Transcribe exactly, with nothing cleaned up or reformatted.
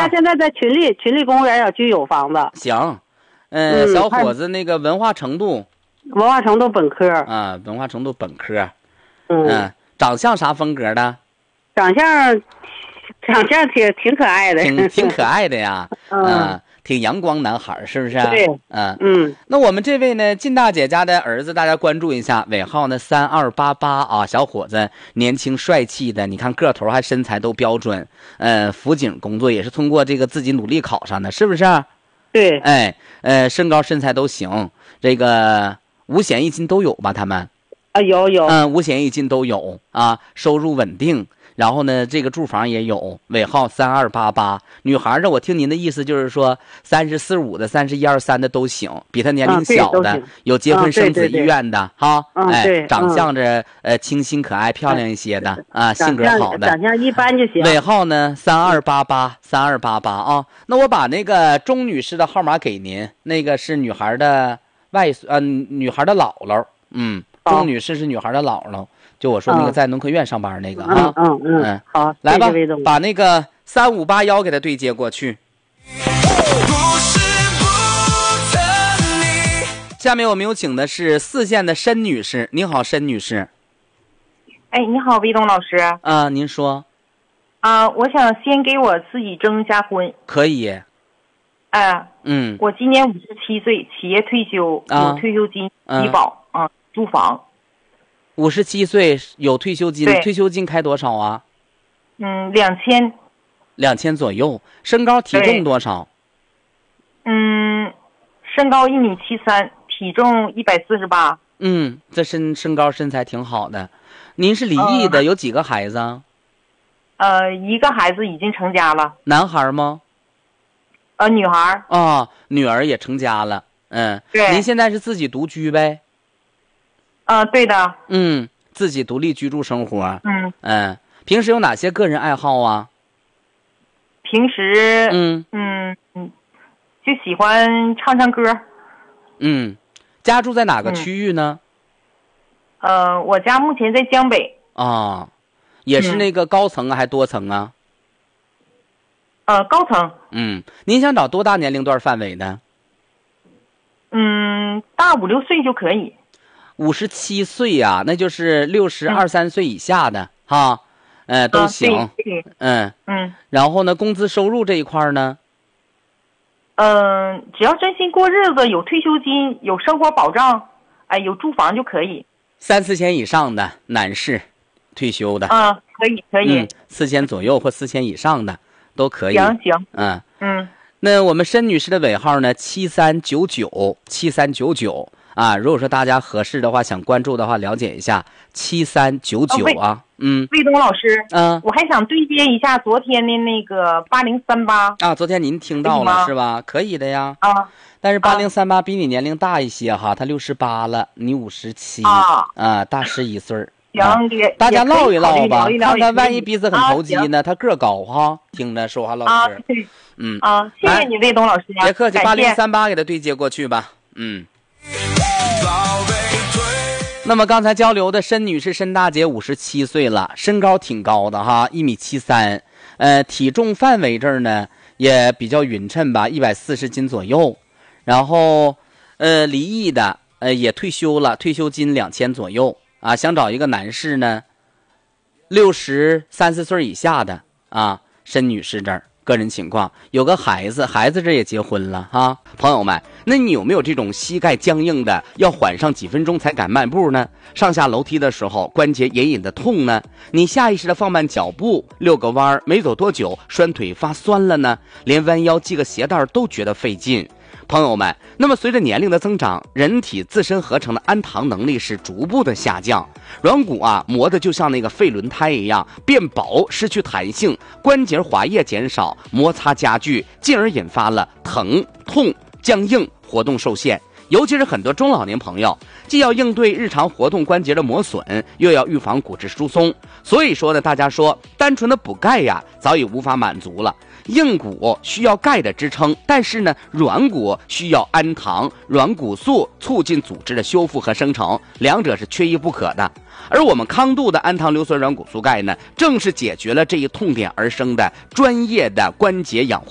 家现在在群里，群里公务员小区有房子。 行，呃、嗯，小伙子那个文化程度， 文化程度本科啊，文化程度本科， 嗯， 呃、长相啥风格的？ 长相，长相挺挺可爱的， 挺挺可爱的呀， 嗯、 呃，挺阳光男孩，是不是？ 对， 嗯嗯。 那我们这位呢，靳大姐家的儿子，大家关注一下，尾号呢三二八八啊，小伙子，年轻帅气的，你看个头还身材都标准，呃，辅警工作也是通过这个自己努力考上的，是不是？ 对， 哎，呃，身高身材都行，这个五险一金都有吧？他们啊，有有， 嗯，五险一金都有啊，收入稳定。然后呢，这个住房也有，尾号三二八八。女孩的，我听您的意思就是说，三十四五的、三十一二三的都行，比她年龄小的， 嗯、 有结婚生子意愿的，哈、 嗯， 哎， 对， 长相着呃清新可爱、漂亮一些的、嗯、啊，性格好的， 长相一般就行。 尾号呢三二八八三二八八啊。那我把那个钟女士的号码给您，那个是女孩的外呃女孩的姥姥，嗯，钟女士是女孩的姥姥。就我说那个在农科院上班那个啊， 嗯嗯嗯，好， 来吧，把那个三五八幺给他对接过去。下面我们有请的是四县的申女士，你好，申女士。 哎，你好，魏东老师。 啊，您说。 啊，我想先给我自己征加婚。 可以。 哎， 嗯， 我今年五十七岁，企业退休， 啊、 有退休金、医保啊，住房。 五十七岁有退休金，退休金开多少啊？ 嗯，两千。 两千左右。身高体重多少？ 嗯，身高一米七三，体重一百四十八。 嗯，这身身高身材挺好的。您是离异的，呃、有几个孩子？ 呃，一个孩子已经成家了。 男孩吗？ 呃，女孩。 哦，女儿也成家了。嗯， 对。 您现在是自己独居呗？ 呃，对的。 嗯，自己独立居住生活。 嗯嗯，平时有哪些个人爱好啊？ 平时嗯嗯嗯，就喜欢唱唱歌。 嗯，家住在哪个区域呢？ 嗯、呃，我家目前在江北。 啊、哦，也是那个高层啊，嗯、还多层啊？ 呃，高层。 嗯，您想找多大年龄段范围的？ 嗯，大五六岁就可以。 五十七岁呀，那就是六十二三岁以下的、嗯、哈，呃，都行。 啊、 嗯嗯。 然后呢，工资收入这一块呢？ 嗯、呃，只要真心过日子，有退休金，有生活保障，哎，有住房就可以。 三四千以上的男士，退休的。 啊，可以可以。 嗯，四千左右或四千以上的都可以。 行行。 嗯嗯。 那我们申女士的尾号呢？七三九九七三九九。啊，如果说大家合适的话，想关注的话，了解一下七三九九啊， 哦、 嗯， 魏东老师， 嗯， 我还想对接一下昨天的那个八零三八啊，昨天您听到了是吧？可以的呀， 啊， 但是八零三八比你年龄大一些哈，他六十八了，你五十七啊， 啊，大十一岁行、啊， 大家唠一唠吧，看看万一彼此很投机呢， 啊、 他个高哈，听着说话唠嗑， 啊，对， 嗯啊，谢谢你，魏东老师， 别客气，八零三八给他对接过去吧，嗯。那么刚才交流的申女士、申大姐五十七岁了，身高挺高的哈，一米七三，呃，体重范围这儿呢也比较匀称吧，一百四十斤左右。然后，呃，离异的，呃，也退休了，退休金两千左右啊。想找一个男士呢，六十三四岁以下的啊，申女士这儿。个人情况，有个孩子，孩子这也结婚了哈。朋友们，那你有没有这种膝盖僵硬的，要缓上几分钟才敢迈步呢？上下楼梯的时候关节隐隐的痛呢？你下意识的放慢脚步，遛个弯，没走多久，拴腿发酸了呢？连弯腰系个鞋带都觉得费劲。朋友们，那么随着年龄的增长，人体自身合成的氨糖能力是逐步的下降，软骨啊磨得就像那个废轮胎一样变薄，失去弹性，关节滑液减少，摩擦加剧，进而引发了疼痛、僵硬、活动受限。尤其是很多中老年朋友，既要应对日常活动关节的磨损，又要预防骨质疏松。所以说呢，大家说单纯的补钙呀，早已无法满足了。硬骨需要钙的支撑，但是呢，软骨需要氨糖、软骨素促进组织的修复和生成，两者是缺一不可的。而我们康度的氨糖硫酸软骨素钙呢，正是解决了这一痛点而生的专业的关节养护